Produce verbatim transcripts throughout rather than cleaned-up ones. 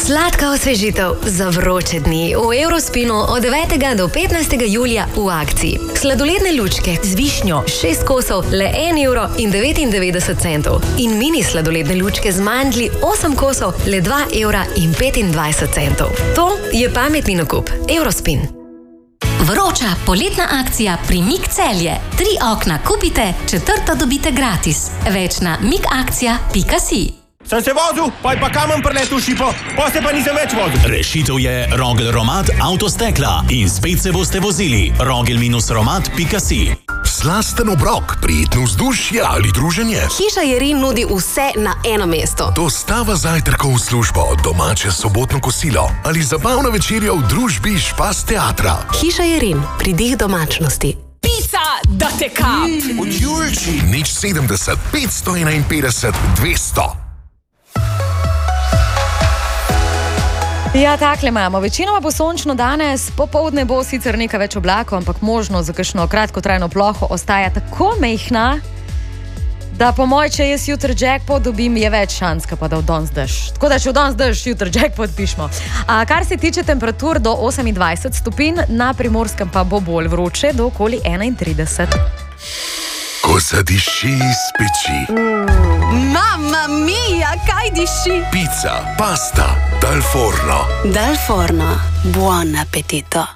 Sladka osvežitev za vroče dni v Eurospinu od devetega do petnajstega julija v akciji. Sladoledne lučke z višnjo šest kosov le en evro in devetindevetdeset centov in mini sladoledne lučke z mandlji osem kosov le dva evra in petindvajset centov. To je pametni nakup. Eurospin. Vroča poletna akcija pri Mik Celje. Tri okna kupite, četrta dobite gratis. Več na mikakcija pika si. Sem se vozil, pa je pa kamen preletel šipo, pa se pa nisem več vozil. Rešitev je Rogel Romat Avtostekla in spet se boste vozili. rogel romat pika si. Slasten obrok, prijetno vzdušje ali druženje. Hiša Jerin nudi vse na eno mesto. Dostava zajtrkov v službo, domače sobotno kosilo ali zabavna večerja v družbi Špas teatra. Hiša Jerin, pridih domačnosti. Pica, da te kap! Od Julči. Nič sedemdeset, petsto enainpetdeset, dvesto. Ja, takle imamo. Večinoma bo sončno danes, popoldne bo sicer nekaj več oblakov, ampak možnost za kakšno kratkotrajno ploho ostaja tako mehna, da po moj, če jaz jutri jackpot dobim, je več šans, pa da v danes dež. Tako da, če v danes dež, jutri jackpot pišemo. A kar se tiče temperatur do osemindvajset stopinj, na Primorskem pa bo bolj vroče do okoli enaintrideset. Ko zadiši iz peči. Mm, mamma mia, kaj diši? Pizza, pasta, dal forno. Dal forno, buon appetito.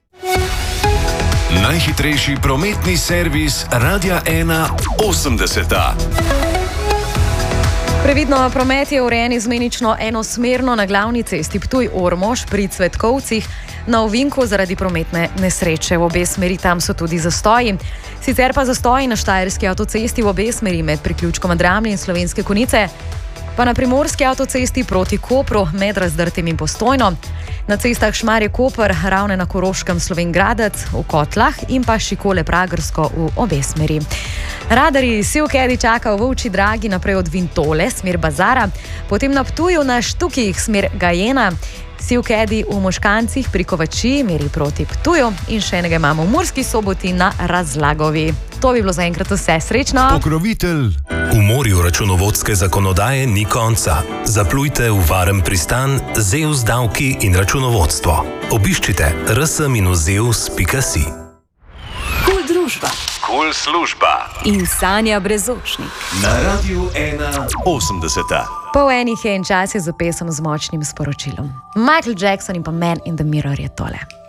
Najhitrejši prometni servis Radia ena osemdeseta. Previdno, promet je urejen izmenično enosmerno na glavni cesti Ptuj-Ormož pri Cvetkovcih, na ovinku zaradi prometne nesreče. V obe smeri tam so tudi zastoji. Sicer pa zastoji na Štajerski avtocesti v obe smeri med priključkom Dramlje in Slovenske Konjice, pa na Primorski avtocesti proti Kopru med Razdrtim in Postojno, na cestah Šmarje-Koper, Ravne na Koroškem, Slovenj Gradec v Kotlah in pa Šikole-Pragersko v obe smeri. Radarji Sivkedi čakajo v Volčji Dragi naprej od Vintole, smer Bazara, potem na Ptuju na Štukih, smer Gajena, Sivkedi v Moškancih pri Kovačiji, meri proti Ptuju in še enega imamo v Murski Soboti na Razlagovi. To bi bilo zaenkrat vse. Srečno! Pokrovitelj. V morju računovodske zakonodaje ni konca. Zaplujte v varen pristan Zeus davki in računovodstvo. Obiščite r s minus zeus pika si. Kul družba. Kul služba. In Sanja Brezočnik. Na Radiu ena osemdeseta. Pol enih je in čas je za pesem z močnim sporočilom. Michael Jackson in pa Man in the Mirror je tole.